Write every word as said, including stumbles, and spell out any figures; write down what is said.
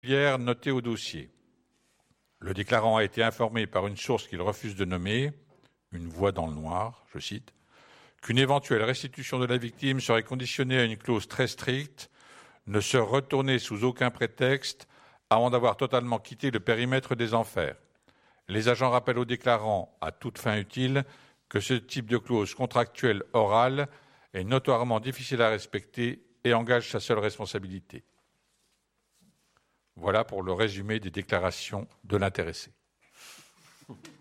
notée au dossier. Le déclarant a été informé par une source qu'il refuse de nommer, une voix dans le noir, je cite, qu'une éventuelle restitution de la victime serait conditionnée à une clause très stricte, ne se retourner sous aucun prétexte avant d'avoir totalement quitté le périmètre des enfers. Les agents rappellent au déclarant, à toute fin utile, que ce type de clause contractuelle orale est notoirement difficile à respecter et engage sa seule responsabilité. Voilà pour le résumé des déclarations de l'intéressé.